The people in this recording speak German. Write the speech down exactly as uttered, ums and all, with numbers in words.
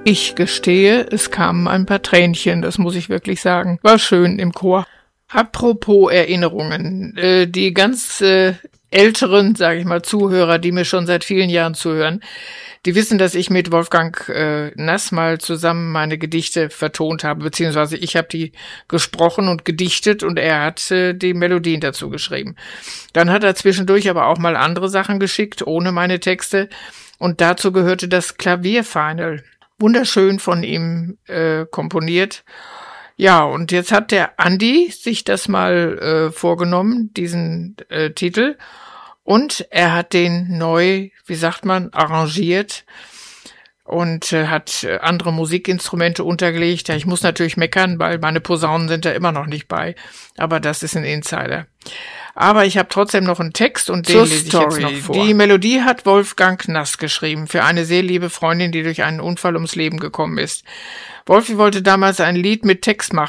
Ich gestehe, es kamen ein paar Tränchen, das muss ich wirklich sagen. War schön im Chor. Apropos Erinnerungen, äh, die ganz äh, älteren, sage ich mal, Zuhörer, die mir schon seit vielen Jahren zuhören, die wissen, dass ich mit Wolfgang äh, Nass mal zusammen meine Gedichte vertont habe, beziehungsweise ich habe die gesprochen und gedichtet und er hat äh, die Melodien dazu geschrieben. Dann hat er zwischendurch aber auch mal andere Sachen geschickt, ohne meine Texte, und dazu gehörte das Klavierfinal. Wunderschön von ihm äh, komponiert. Ja, und jetzt hat der Andi sich das mal äh, vorgenommen, diesen äh, Titel. Und er hat den neu, wie sagt man, arrangiert und äh, hat äh, andere Musikinstrumente untergelegt. Ja, ich muss natürlich meckern, weil meine Posaunen sind da immer noch nicht bei. Aber das ist ein Insider. Aber ich habe trotzdem noch einen Text und den Zur lese ich Story. jetzt noch vor. Die Melodie hat Wolfgang Nass geschrieben für eine sehr liebe Freundin, die durch einen Unfall ums Leben gekommen ist. Wolfi wollte damals ein Lied mit Text machen.